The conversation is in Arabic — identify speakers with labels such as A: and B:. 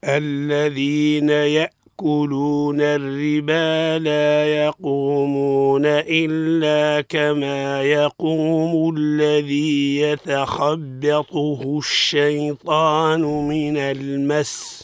A: الذين يأكلون الربا لا يقومون إلا كما يقوم الذي يتخبطه الشيطان من المس